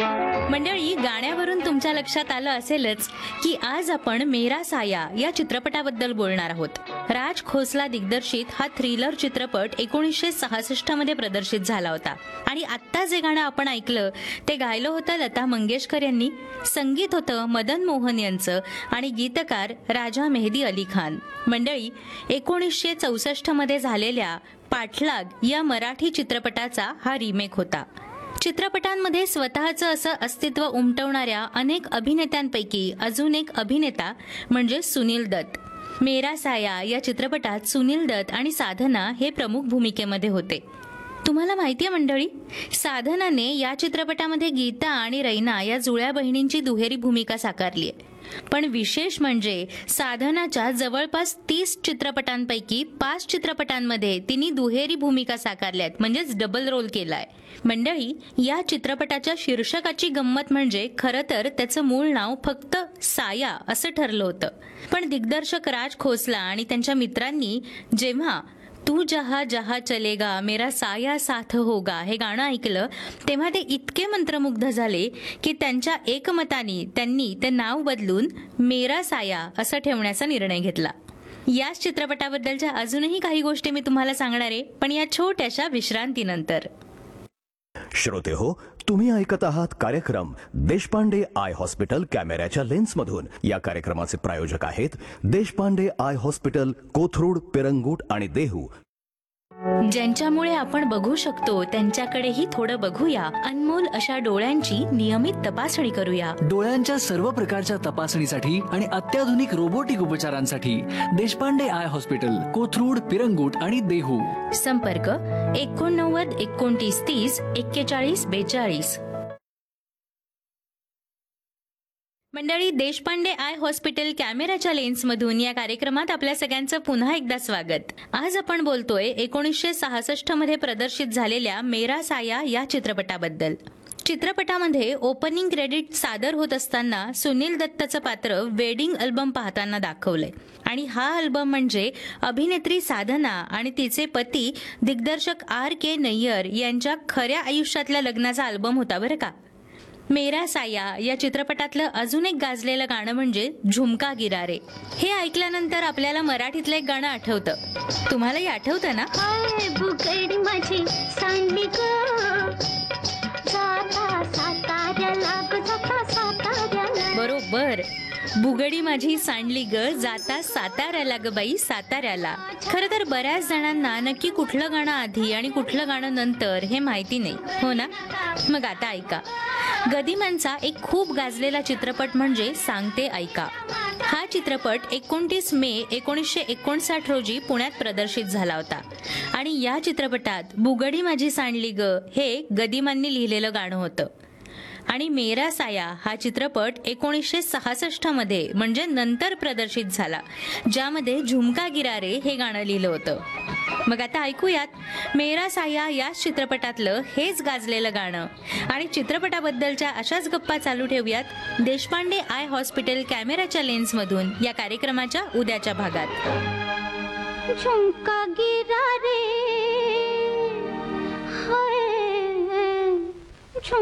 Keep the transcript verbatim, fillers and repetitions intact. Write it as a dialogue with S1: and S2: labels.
S1: मंडळी, गाण्यावरून तुमच्या लक्षात आलं असेलच की आज आपण मेरा साया या चित्रपटाबद्दल बोलणार आहोत. राज खोसला दिग्दर्शित हा थ्रिलर चित्रपट एकोणीसशे सहासष्ट मध्ये प्रदर्शित झाला होता आणि आत्ता जे गाणं आपण ऐकलं ते गायलं होतं लता मंगेशकर यांनी. संगीत होतं मदन मोहन यांचं आणि गीतकार राजा मेहदी अली खान. मंडळी, एकोणीसशे चौसष्ट मध्ये झालेल्या पाठलाग या मराठी चित्रपटाचा हा रिमेक होता. चित्रपटांमध्ये स्वतःचं असं अस्तित्व उमटवणाऱ्या अनेक अभिनेत्यांपैकी अजून एक अभिनेता म्हणजे सुनील दत्त. मेरा साया या चित्रपटात सुनील दत्त आणि साधना हे प्रमुख भूमिकेमध्ये होते. तुम्हाला माहितीये मंडळी, साधनाने या चित्रपटामध्ये गीता आणि रैना या जुळ्या बहिणींची दुहेरी भूमिका साकारली आहे. पण विशेष म्हणजे साधनाच्या जवळपास तीस चित्रपटांपैकी पाच चित्रपटांमध्ये तिने दुहेरी भूमिका साकारल्यात, म्हणजेच डबल रोल केलाय. मंडळी, या चित्रपटाच्या शीर्षकाची गंमत म्हणजे खरं तर त्याचं मूळ नाव फक्त साया असं ठरलं होतं. पण दिग्दर्शक राज खोसला आणि त्यांच्या मित्रांनी जेव्हा तू जहा जहा चलेगा मेरा साया साथ होगा हे गाणं ऐकलं तेव्हा ते इतके मंत्रमुग्ध झाले की त्यांच्या एकमताने त्यांनी ते नाव बदलून मेरा साया असं ठेवण्याचा निर्णय घेतला. याच चित्रपटाबद्दलच्या अजूनही काही गोष्टी मी तुम्हाला सांगणार आहे, पण या छोट्याशा विश्रांतीनंतर.
S2: श्रोते हो, तुम्ही ऐकत आहात कार्यक्रम देशपांडे आय हॉस्पिटल कॅमेऱ्याच्या लेन्समधून. या कार्यक्रमाचे प्रायोजक आहेत देशपांडे आय हॉस्पिटल, कोथरूड, पिरंगूट आणि देहू.
S1: ज्यांच्यामुळे आपण बघू शकतो त्यांच्याकडेही थोडं बघूया. अनमोल अशा डोळ्यांची नियमित तपासणी करूया.
S3: डोळ्यांच्या सर्व प्रकारच्या तपासणीसाठी आणि अत्याधुनिक रोबोटिक उपचारांसाठी देशपांडे आय हॉस्पिटल, कोथरूड, पिरंगूट आणि देहू.
S1: संपर्क एकोणनव्वद एकोणतीस तीस एक्केचाळीस बेचाळीस. मंडळी, देशपांडे आय हॉस्पिटल कॅमेऱ्याच्या लेन्समधून या कार्यक्रमात आपल्या सगळ्यांचं पुन्हा एकदा स्वागत. आज आपण बोलतोय एकोणीसशे सहासष्ट मध्ये प्रदर्शित झालेल्या मेरा साया या चित्रपटाबद्दल. चित्रपटामध्ये ओपनिंग क्रेडिट सादर होत असताना सुनील दत्तचं पात्र वेडिंग अल्बम पाहताना दाखवलंय. आणि हा अल्बम म्हणजे अभिनेत्री साधना आणि तिचे पती दिग्दर्शक आर के नय्यर यांच्या खऱ्या आयुष्यातल्या लग्नाचा अल्बम होता बरं का. मेरा साया या चित्रपटातलं अजून एक गाजलेलं गाणं म्हणजे झुमका गिरा रे. हे ऐकल्यानंतर आपल्याला मराठीतलं एक गाणं आठवतं. तुम्हालाही आठवतं ना?
S4: बुगडी माझी सांडली ग, जाता साताऱ्याला ग, जाता साताऱ्याला.
S1: बरोबर, बुगडी माझी सांडली ग, जाता साताऱ्याला ग बाई साताऱ्याला. खरं तर बऱ्याच जणांना नक्की कुठलं गाणं आधी आणि कुठलं गाणं नंतर हे माहिती नाही, हो ना? मग आता ऐका. गदिमांचा एक खूप गाजलेला चित्रपट म्हणजे सांगते ऐका. हा चित्रपट एकोणतीस मे एकोणीसशे एकोणसाठ रोजी पुण्यात प्रदर्शित झाला होता आणि या चित्रपटात बुगडी माझी सांडली ग हे गदिमांनी लिहिलेलं गाणं होतं. आणि मेरा साया हा चित्रपट एकोणीसशे सहासष्ट मध्ये म्हणजे नंतर प्रदर्शित झाला, ज्यामध्ये झुमका गिरा रे हे गाणं लिहिलं होतं. मग आता ऐकूयात मेरा साया या चित्रपटातलं हेच गाजलेलं गाणं. आणि चित्रपटाबद्दलच्या अशाच गप्पा चालू ठेवूयात देशपांडे आय हॉस्पिटल कॅमेऱ्याच्या लेन्समधून या कार्यक्रमाच्या उद्याच्या भागात.
S4: झुमका गिरा रे